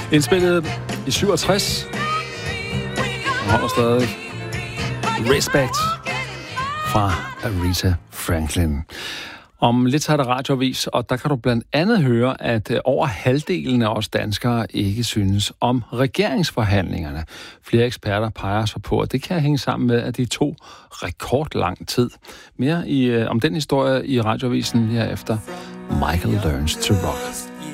Indspillet i 67. Og holder stadig Respect fra Aretha Franklin. Om lidt så er der radioavis, og der kan du blandt andet høre, at over halvdelen af os danskere ikke synes om regeringsforhandlingerne. Flere eksperter peger så på, at det kan hænge sammen med, at de tog rekordlang tid. Mere om den historie i radioavisen herefter. Michael Learns to Rock.